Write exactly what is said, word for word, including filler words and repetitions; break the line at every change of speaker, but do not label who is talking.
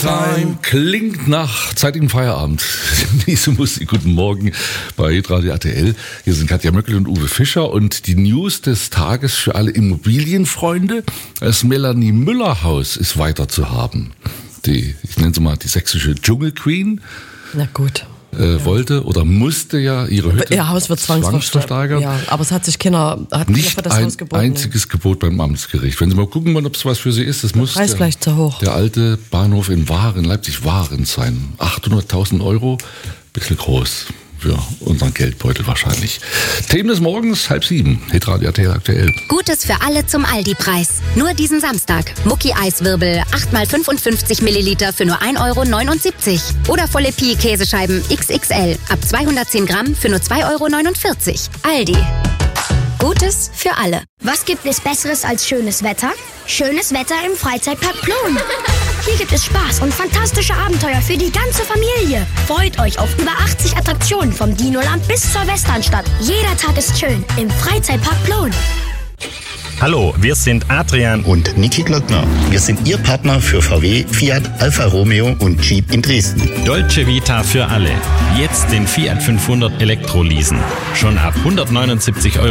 Time klingt nach zeitigem Feierabend. Diese Musik, guten Morgen bei Radio R T L. Hier sind Katja Möckel und Uwe Fischer und die News des Tages für alle Immobilienfreunde. Das Melanie Müller Haus ist weiter zu haben. Die, ich nenne sie mal die sächsische Dschungelqueen.
Na gut.
Äh, ja. Wollte oder musste ja ihre Hütte
Ihr Haus wird zwangsversteigert. Ja, aber es hat sich keiner, hat
nicht
keiner für das
ein
Haus geboten.
einziges Gebot beim Amtsgericht. Wenn Sie mal gucken wollen, ob es was für Sie ist, das muss
Preis
der,
vielleicht zu hoch.
der alte Bahnhof in Waren, Leipzig-Waren sein. achthunderttausend Euro, bisschen groß für unseren Geldbeutel wahrscheinlich. Themen des Morgens, halb sieben, Hitradio R T L aktuell.
Gutes für alle zum Aldi-Preis. Nur diesen Samstag. Mucki-Eiswirbel, acht mal fünfundfünfzig Milliliter für nur ein Euro neunundsiebzig. Oder volle Pi-Käsescheiben X X L ab zweihundertzehn Gramm für nur zwei Euro neunundvierzig. Aldi. Gutes für alle.
Was gibt es Besseres als schönes Wetter? Schönes Wetter im Freizeitpark Plon. Hier gibt es Spaß und fantastische Abenteuer für die ganze Familie. Freut euch auf über achtzig Attraktionen vom Dinoland bis zur Westernstadt. Jeder Tag ist schön im Freizeitpark Plon.
Hallo, wir sind Adrian
und Niki Glockner. Wir sind Ihr Partner für V W, Fiat, Alfa Romeo und Jeep in Dresden.
Dolce Vita für alle. Jetzt den Fiat fünfhundert Elektro leasen. Schon ab hundertneunundsiebzig Euro.